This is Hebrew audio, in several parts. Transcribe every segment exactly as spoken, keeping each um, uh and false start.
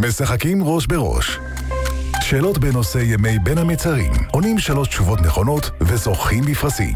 משחקים ראש בראש. שאלות בנושא ימי בין המצרים. עונים שלוש תשובות נכונות וזוכים בפרסים.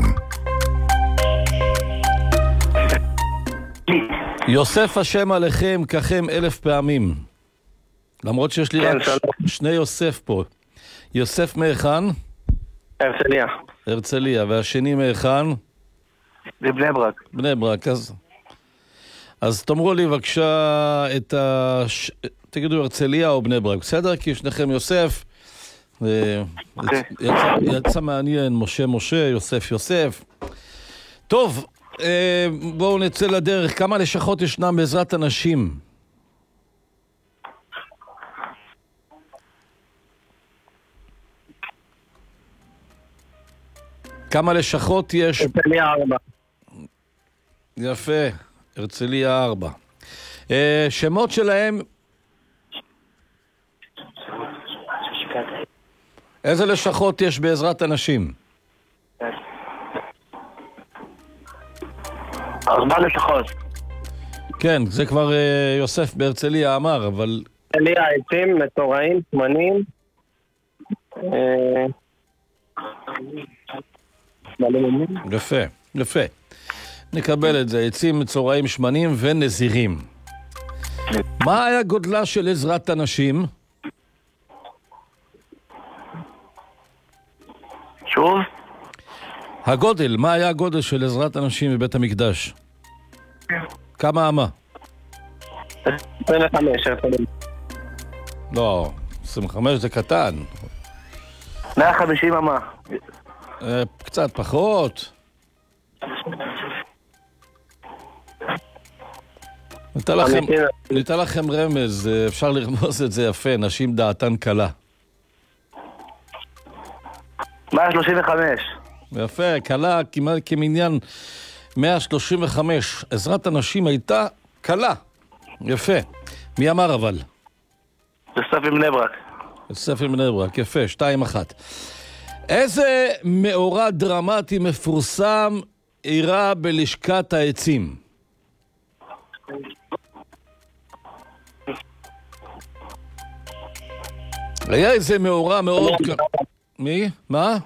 יוסף השם עליכם ככם אלף פעמים. למרות שיש לי רק שני יוסף פה. יוסף מאיכן? הרצליה. הרצליה. והשני מאיכן? בבני ברק. בני ברק. אז, אז תאמרו לי בבקשה את ה... תגידו הרצליה או בני ברק. בסדר? כי שניכם יוסף. Okay. יצא, יצא מעניין. משה משה, יוסף יוסף. טוב. בואו נצא לדרך. כמה לשכות ישנם בעזרת אנשים? כמה לשכות יש? הרצליה ארבע. יפה, הרצליה ארבע. שמות שלהם? איזה לשכות יש בעזרת אנשים? ארבע לשכות. כן, זה כבר uh, יוסף בהרצליה אמר, אבל... הרצליה, עצים, מצורעים, שמנים. יפה, יפה. נקבל את זה, עצים, מצורעים, שמנים ונזירים. מה היה גודלה של עזרת הנשים? שוב? הגודל, מה היה הגודל של עזרת הנשים בבית המקדש? כמה אמה? עשרים וחמש. לא, עשרים וחמש זה קטן. מאה וחמישים אמה. קצת פחות. ניתן לכם, ניתן לכם רמז, אפשר לרמוז את זה יפה, נשים דעתן קלה. מאה שלושים וחמש. יפה, קלה כמעט כמניין מאה שלושים וחמש. עזרת הנשים הייתה קלה. יפה. מי אמר אבל? יוסף מבני ברק. יוסף מבני ברק, יפה, שתיים אחת. איזה מאורע דרמטי מפורסם אירע בלשכת העצים? היה איזה מאורע מאוד... מי? מה?